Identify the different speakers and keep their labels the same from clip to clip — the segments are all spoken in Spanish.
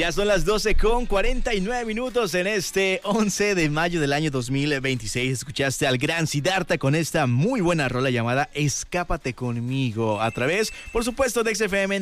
Speaker 1: Ya son las 12:49 en este 11 de mayo del año 2026. Escuchaste al gran Siddhartha con esta muy buena rola llamada Escápate conmigo, a través, por supuesto, de XFM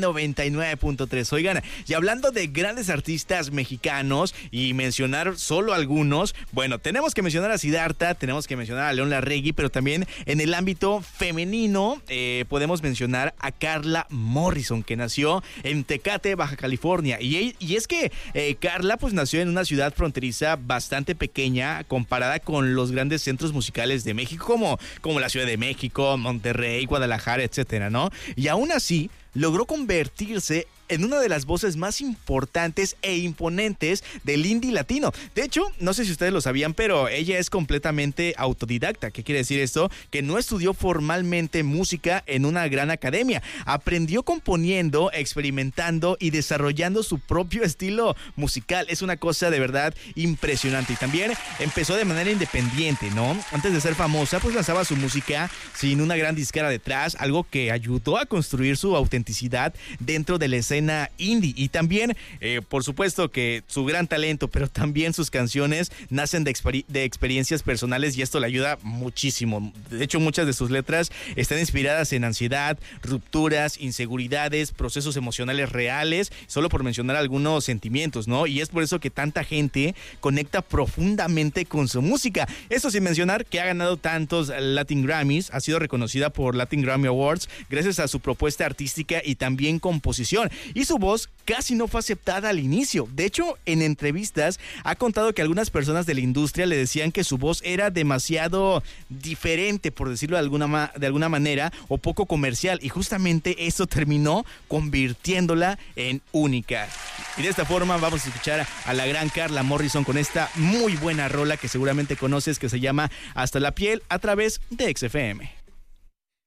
Speaker 1: 99.3. Oigan, y hablando de grandes artistas mexicanos y mencionar solo algunos, bueno, tenemos que mencionar a Siddhartha, tenemos que mencionar a León Larregui, pero también en el ámbito femenino podemos mencionar a Carla Morrison, que nació en Tecate, Baja California. Y es que Carla pues nació en una ciudad fronteriza bastante pequeña comparada con los grandes centros musicales de México, como la Ciudad de México, Monterrey, Guadalajara, etcétera, ¿no? Y aún así logró convertirse en una de las voces más importantes e imponentes del indie latino. De hecho, no sé si ustedes lo sabían, pero ella es completamente autodidacta. ¿Qué quiere decir esto? Que no estudió formalmente música en una gran academia. Aprendió componiendo, experimentando y desarrollando su propio estilo musical. Es una cosa de verdad impresionante. Y también empezó de manera independiente, ¿no? Antes de ser famosa, pues lanzaba su música sin una gran disquera detrás, algo que ayudó a construir su autenticidad dentro de la escena indie. Y también, por supuesto que su gran talento, pero también sus canciones nacen de experiencias personales, y esto le ayuda muchísimo. De hecho, muchas de sus letras están inspiradas en ansiedad, rupturas, inseguridades, procesos emocionales reales, solo por mencionar algunos sentimientos, ¿no? Y es por eso que tanta gente conecta profundamente con su música. Eso sin mencionar que ha ganado tantos Latin Grammys, ha sido reconocida por Latin Grammy Awards gracias a su propuesta artística y también composición. Y su voz casi no fue aceptada al inicio. De hecho, en entrevistas ha contado que algunas personas de la industria le decían que su voz era demasiado diferente, por decirlo de alguna manera, o poco comercial. Y justamente eso terminó convirtiéndola en única. Y de esta forma vamos a escuchar a la gran Carla Morrison con esta muy buena rola que seguramente conoces, que se llama Hasta la piel, a través de XFM.